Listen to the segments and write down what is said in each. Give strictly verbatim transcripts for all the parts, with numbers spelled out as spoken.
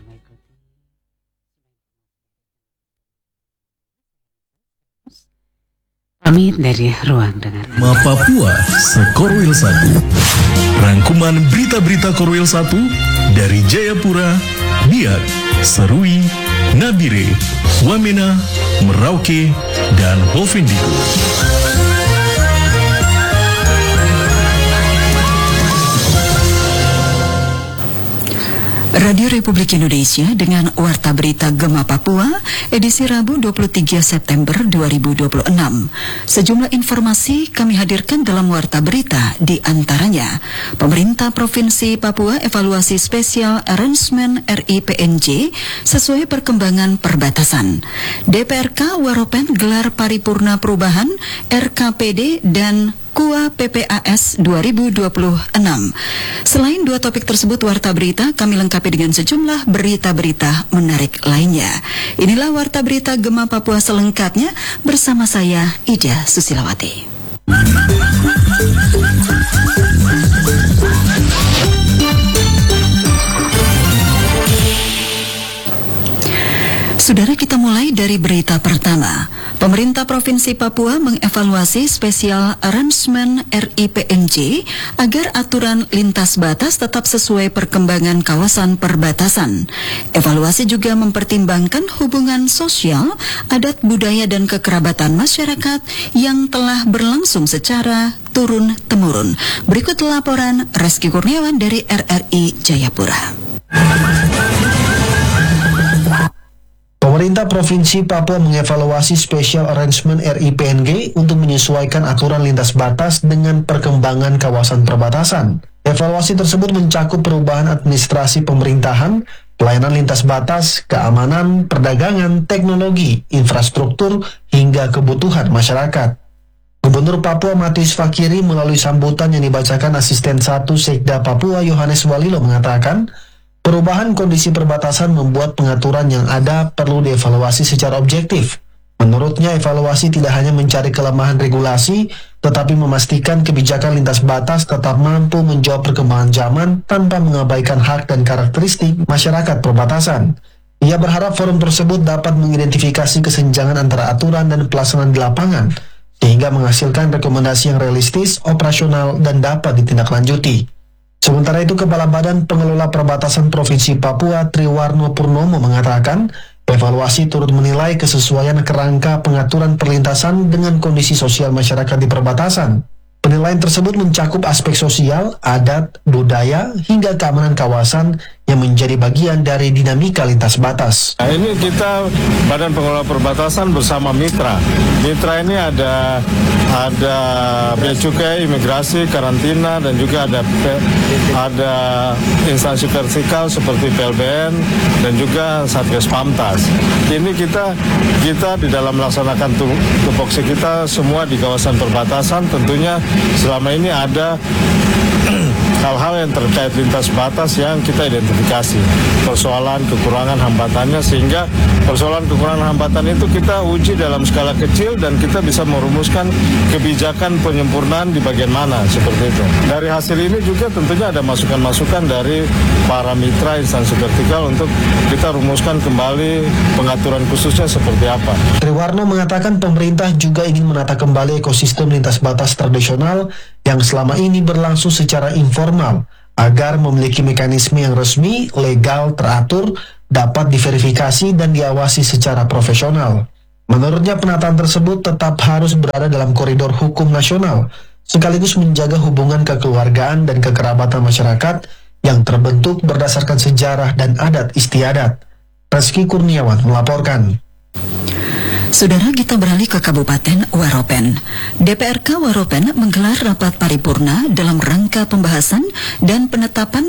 mengikuti pamit dari ruang dengar Ma Papua Sekorwil satu. Rangkuman berita-berita Korwil satu dari Jayapura, Biak, Serui, Nabire, Wamena, Merauke, dan Hovendigo. Radio Republik Indonesia dengan Warta Berita Gema Papua, edisi Rabu dua puluh tiga September dua ribu dua puluh enam. Sejumlah informasi kami hadirkan dalam Warta Berita, di antaranya Pemerintah Provinsi Papua evaluasi spesial arrangement R I P N J sesuai perkembangan perbatasan. D P R K Waropen gelar paripurna perubahan R K P D dan K U A P P A S dua ribu dua puluh enam. Selain dua topik tersebut, Warta Berita kami lengkapi dengan sejumlah berita-berita menarik lainnya. Inilah Warta Berita Gema Papua selengkapnya bersama saya, Ida Susilawati. Saudara, kita mulai dari berita pertama. Pemerintah Provinsi Papua mengevaluasi spesial arrangement R I P N J agar aturan lintas batas tetap sesuai perkembangan kawasan perbatasan. Evaluasi juga mempertimbangkan hubungan sosial, adat budaya dan kekerabatan masyarakat yang telah berlangsung secara turun-temurun. Berikut laporan Reski Kurniawan dari R R I Jayapura. Pemerintah Provinsi Papua mengevaluasi Special Arrangement R I P N G untuk menyesuaikan aturan lintas batas dengan perkembangan kawasan perbatasan. Evaluasi tersebut mencakup perubahan administrasi pemerintahan, pelayanan lintas batas, keamanan, perdagangan, teknologi, infrastruktur, hingga kebutuhan masyarakat. Gubernur Papua Matius Fakiri melalui sambutan yang dibacakan Asisten satu Sekda Papua Yohanes Walilo mengatakan, perubahan kondisi perbatasan membuat pengaturan yang ada perlu dievaluasi secara objektif. Menurutnya, evaluasi tidak hanya mencari kelemahan regulasi, tetapi memastikan kebijakan lintas batas tetap mampu menjawab perkembangan zaman tanpa mengabaikan hak dan karakteristik masyarakat perbatasan. Ia berharap forum tersebut dapat mengidentifikasi kesenjangan antara aturan dan pelaksanaan di lapangan, sehingga menghasilkan rekomendasi yang realistis, operasional, dan dapat ditindaklanjuti. Sementara itu, Kepala Badan Pengelola Perbatasan Provinsi Papua Triwarno Purnomo mengatakan, evaluasi turut menilai kesesuaian kerangka pengaturan perlintasan dengan kondisi sosial masyarakat di perbatasan. Penilaian tersebut mencakup aspek sosial, adat, budaya, hingga keamanan kawasan yang menjadi bagian dari dinamika lintas batas. Nah, ini kita Badan Pengelola Perbatasan bersama mitra. Mitra ini ada ada bea cukai, imigrasi, karantina, dan juga ada ada instansi vertikal seperti P L B N dan juga Satgas Pamtas. Ini kita kita di dalam melaksanakan tupoksi kita semua di kawasan perbatasan, tentunya selama ini ada hal-hal yang terkait lintas batas yang kita identifikasi, persoalan, kekurangan, hambatannya, sehingga persoalan, kekurangan, hambatan itu kita uji dalam skala kecil dan kita bisa merumuskan kebijakan penyempurnaan di bagian mana, seperti itu. Dari hasil ini juga tentunya ada masukan-masukan dari para mitra instansi vertikal untuk kita rumuskan kembali pengaturan khususnya seperti apa. Triwarno mengatakan pemerintah juga ingin menata kembali ekosistem lintas batas tradisional yang selama ini berlangsung secara informal, agar memiliki mekanisme yang resmi, legal, teratur, dapat diverifikasi dan diawasi secara profesional. Menurutnya, penataan tersebut tetap harus berada dalam koridor hukum nasional, sekaligus menjaga hubungan kekeluargaan dan kekerabatan masyarakat yang terbentuk berdasarkan sejarah dan adat istiadat. Reski Kurniawan melaporkan. Saudara, kita beralih ke Kabupaten Waropen. D P R K Waropen menggelar rapat paripurna dalam rangka pembahasan dan penetapan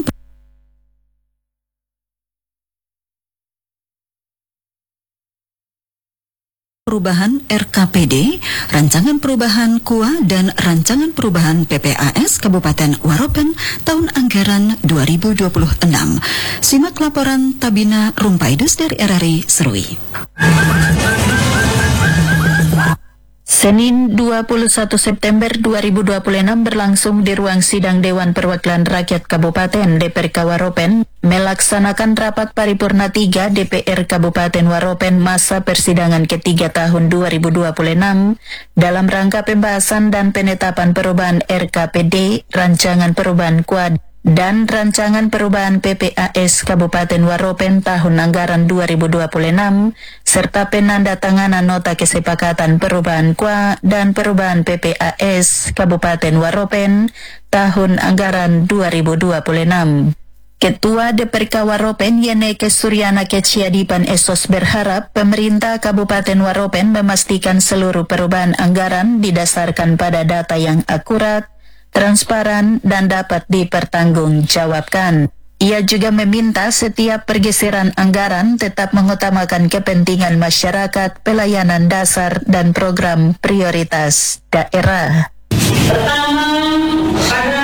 perubahan R K P D, rancangan perubahan K U A, dan rancangan perubahan P P A S Kabupaten Waropen tahun anggaran dua ribu dua puluh enam. Simak laporan Tabina Rumpaidus dari R R I Serui. Senin dua puluh satu September dua ribu dua puluh enam berlangsung di ruang sidang Dewan Perwakilan Rakyat Kabupaten D P R K Waropen melaksanakan rapat paripurna tiga D P R Kabupaten Waropen masa persidangan ketiga tahun dua ribu dua puluh enam dalam rangka pembahasan dan penetapan perubahan R K P D, rancangan perubahan K U A D, dan rancangan perubahan P P A S Kabupaten Waropen tahun anggaran dua ribu dua puluh enam serta penandatanganan nota kesepakatan perubahan K U A dan perubahan P P A S Kabupaten Waropen tahun anggaran dua ribu dua puluh enam. Ketua D P R K Waropen Yeneke Suryana Keciadipan Esos berharap pemerintah Kabupaten Waropen memastikan seluruh perubahan anggaran didasarkan pada data yang akurat, transparan, dan dapat dipertanggungjawabkan. Ia juga meminta setiap pergeseran anggaran tetap mengutamakan kepentingan masyarakat, pelayanan dasar, dan program prioritas daerah. Pertama, pada